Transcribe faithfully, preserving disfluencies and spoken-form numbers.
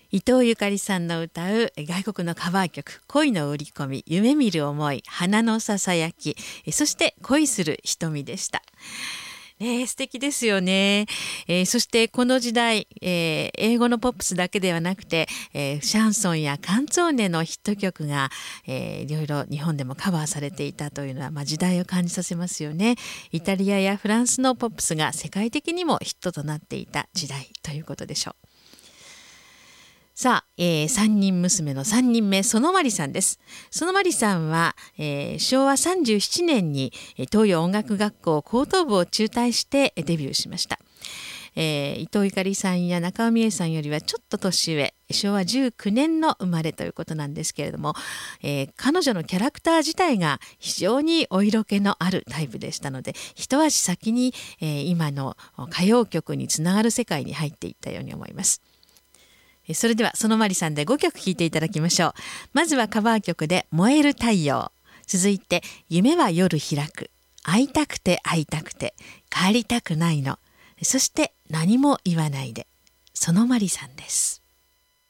伊藤ゆかりさんの歌う外国のカバー曲、恋の売り込み、夢見る思い、花のささやき、そして恋する瞳でした。ねえ、素敵ですよね。えーそしてこの時代、えー英語のポップスだけではなくて、えーシャンソンやカンツォーネのヒット曲が、えーいろいろ日本でもカバーされていたというのは、まあ、時代を感じさせますよね。イタリアやフランスのポップスが世界的にもヒットとなっていた時代ということでしょう。さあ、えー、三人娘のさんにんめ、園まりさんです。園まりさんは、えー昭和さんじゅうななねんにえー東洋音楽学校高等部を中退してえーデビューしました。えー伊藤ゆかりさんや中尾美恵さんよりはちょっと年上、昭和じゅうきゅうねんの生まれということなんですけれども、えー彼女のキャラクター自体が非常にお色気のあるタイプでしたので、一足先に、えー今の歌謡曲につながる世界に入っていったように思います。それでは園まりさんでごきょく聴いていただきましょう。まずはカバー曲で燃える太陽、続いて夢は夜開く、会いたくて会いたくて帰りたくないの、そして何も言わないで、園まりさんです。